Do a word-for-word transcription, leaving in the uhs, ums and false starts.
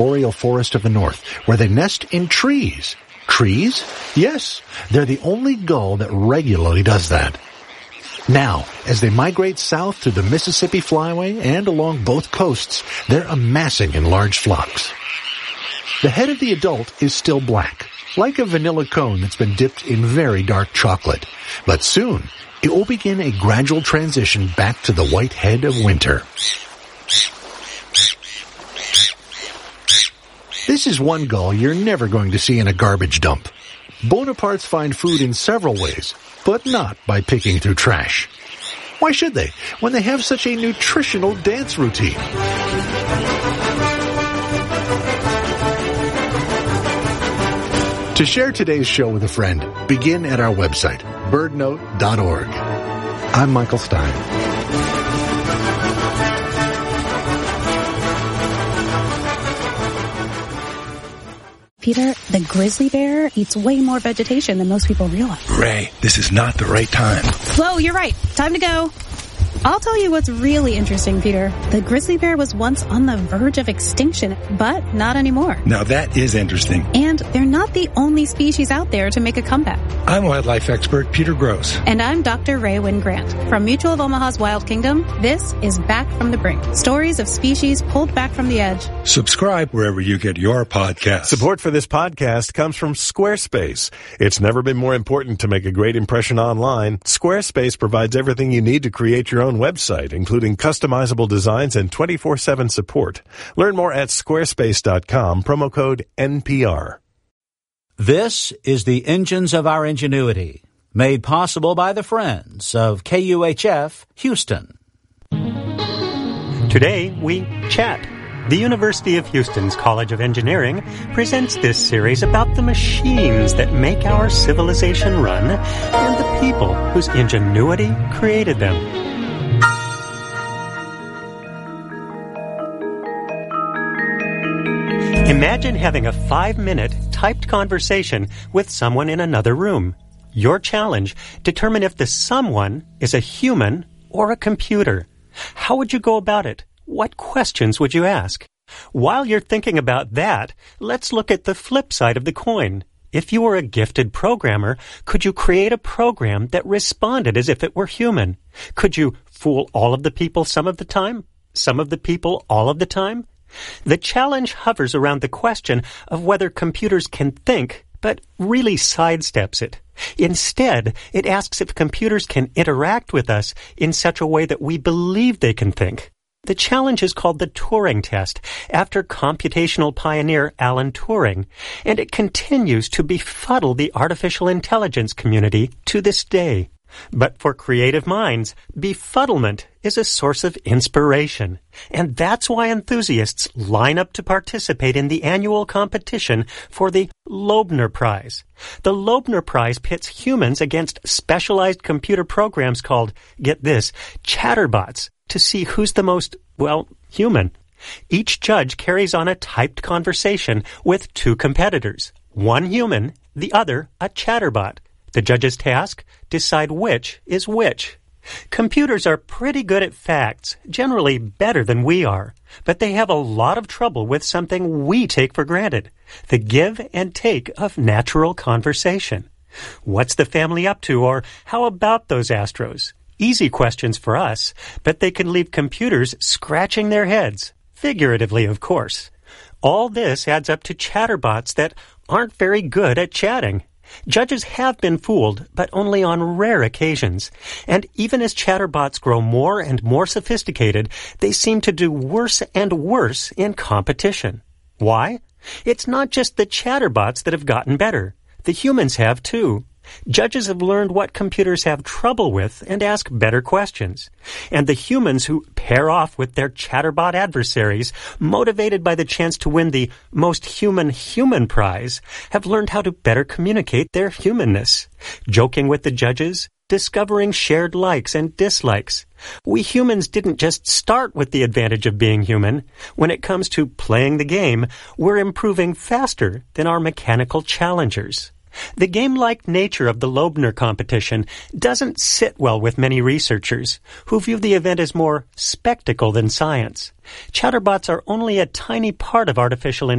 boreal forest of the north, where they nest in trees. Trees? Yes, they're the only gull that regularly does that. Now, as they migrate south through the Mississippi Flyway and along both coasts, they're amassing in large flocks. The head of the adult is still black, like a vanilla cone that's been dipped in very dark chocolate. But soon, it will begin a gradual transition back to the white head of winter. This is one gull you're never going to see in a garbage dump. Bonapartes find food in several ways, but not by picking through trash. Why should they, when they have such a nutritional dance routine? To share today's show with a friend, begin at our website, bird note dot org. I'm Michael Stein. Peter, the grizzly bear eats way more vegetation than most people realize. Ray, this is not the right time. Whoa, you're right. Time to go. I'll tell you what's really interesting, Peter. The grizzly bear was once on the verge of extinction, but not anymore. Now that is interesting. And they're not the only species out there to make a comeback. I'm wildlife expert Peter Gross. And I'm Doctor Ray Wynn Grant. From Mutual of Omaha's Wild Kingdom, this is Back from the Brink. Stories of species pulled back from the edge. Subscribe wherever you get your podcasts. Support for this podcast comes from Squarespace. It's never been more important to make a great impression online. Squarespace provides everything you need to create your own website, including customizable designs and twenty-four seven support. Learn more at squarespace dot com, promo code N P R. This is the Engines of Our Ingenuity, made possible by the friends of K U H F Houston. Today, we chat. The University of Houston's College of Engineering presents this series about the machines that make our civilization run and the people whose ingenuity created them. Imagine having a five-minute typed conversation with someone in another room. Your challenge, determine if the someone is a human or a computer. How would you go about it? What questions would you ask? While you're thinking about that, let's look at the flip side of the coin. If you were a gifted programmer, could you create a program that responded as if it were human? Could you fool all of the people some of the time? Some of the people all of the time? The challenge hovers around the question of whether computers can think, but really sidesteps it. Instead, it asks if computers can interact with us in such a way that we believe they can think. The challenge is called the Turing test, after computational pioneer Alan Turing, and it continues to befuddle the artificial intelligence community to this day. But for creative minds, befuddlement is a source of inspiration. And that's why enthusiasts line up to participate in the annual competition for the Loebner Prize. The Loebner Prize pits humans against specialized computer programs called, get this, chatterbots, to see who's the most, well, human. Each judge carries on a typed conversation with two competitors, one human, the other a chatterbot. The judge's task? Decide which is which. Computers are pretty good at facts, generally better than we are, but they have a lot of trouble with something we take for granted, the give and take of natural conversation. What's the family up to, or how about those Astros? Easy questions for us, but they can leave computers scratching their heads, figuratively, of course. All this adds up to chatterbots that aren't very good at chatting. Judges have been fooled, but only on rare occasions. And even as chatterbots grow more and more sophisticated, they seem to do worse and worse in competition. Why? It's not just the chatterbots that have gotten better. The humans have too. Judges have learned what computers have trouble with and ask better questions. And the humans who pair off with their chatterbot adversaries, motivated by the chance to win the most human human prize, have learned how to better communicate their humanness. Joking with the judges, discovering shared likes and dislikes. We humans didn't just start with the advantage of being human. When it comes to playing the game, we're improving faster than our mechanical challengers. The game-like nature of the Loebner competition doesn't sit well with many researchers, who view the event as more spectacle than science. Chatterbots are only a tiny part of artificial intelligence.